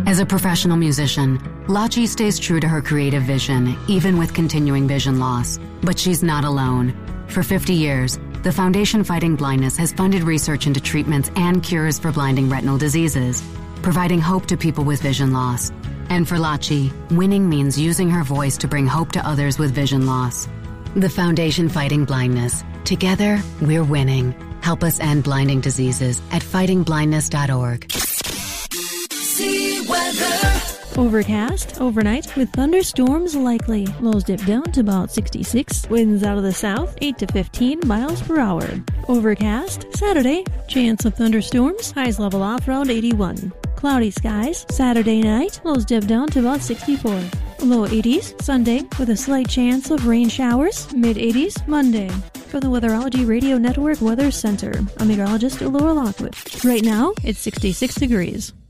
As a professional musician, Lachi stays true to her creative vision, even with continuing vision loss. But she's not alone. For 50 years, the Foundation Fighting Blindness has funded research into treatments and cures for blinding retinal diseases, providing hope to people with vision loss. And for Lachi, winning means using her voice to bring hope to others with vision loss. The Foundation Fighting Blindness. Together, we're winning. Help us end blinding diseases at fightingblindness.org. See weather. Overcast overnight with thunderstorms likely. Lows dip down to about 66. Winds out of the south 8 to 15 miles per hour. Overcast Saturday. Chance of thunderstorms. Highs level off around 81. Cloudy skies Saturday night. Lows dip down to about 64. Low 80s Sunday with a slight chance of rain showers. Mid 80s Monday. For the Weatherology Radio Network Weather Center, I'm meteorologist Laura Lockwood. Right now, it's 66 degrees.